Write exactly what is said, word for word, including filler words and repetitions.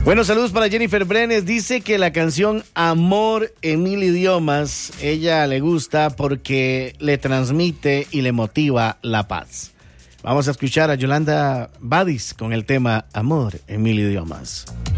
Bueno, saludos para Jennifer Brenes. Dice que la canción Amor en Mil Idiomas, ella le gusta porque le transmite y le motiva la paz. Vamos a escuchar a Yolanda Badis con el tema Amor en Mil Idiomas.